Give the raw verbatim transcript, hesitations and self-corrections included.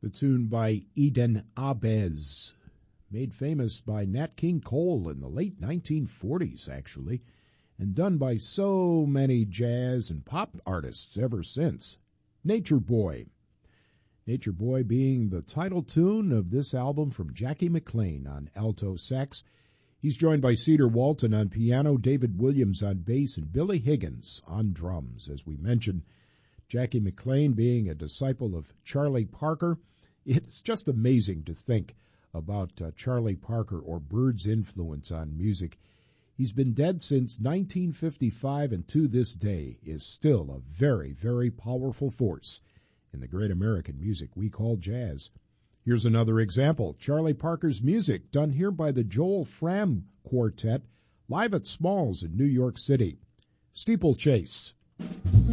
The tune by Eden Abez, made famous by Nat King Cole in the late nineteen forties, actually, and done by so many jazz and pop artists ever since. Nature Boy. Nature Boy being the title tune of this album from Jackie McLean on alto sax. He's joined by Cedar Walton on piano, David Williams on bass, and Billy Higgins on drums. As we mentioned, Jackie McLean being a disciple of Charlie Parker. It's just amazing to think about uh, Charlie Parker or Bird's influence on music. He's been dead since nineteen fifty-five and to this day is still a very, very powerful force in the great American music we call jazz. Here's another example. Charlie Parker's music done here by the Joel Fram Quartet live at Smalls in New York City. Steeplechase.